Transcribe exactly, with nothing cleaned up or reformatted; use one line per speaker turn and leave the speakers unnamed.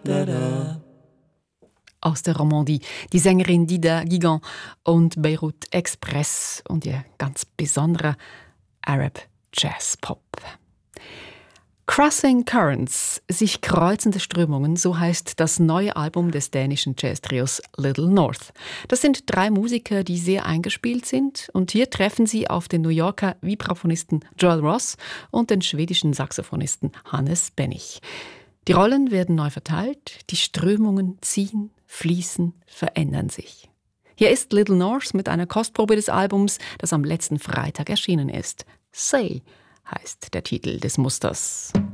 Aus der Romandie, die Sängerin Dida Guigan und Beirut Express und ihr ganz besonderer Arab Jazz Pop. Crossing Currents, sich kreuzende Strömungen, so heißt das neue Album des dänischen Jazz-Trios Little North. Das sind drei Musiker, die sehr eingespielt sind, und hier treffen sie auf den New Yorker Vibraphonisten Joel Ross und den schwedischen Saxophonisten Hannes Bennig. Die Rollen werden neu verteilt, die Strömungen ziehen, fließen, verändern sich. Hier ist Little North mit einer Kostprobe des Albums, das am letzten Freitag erschienen ist. Say heißt der Titel des Musters.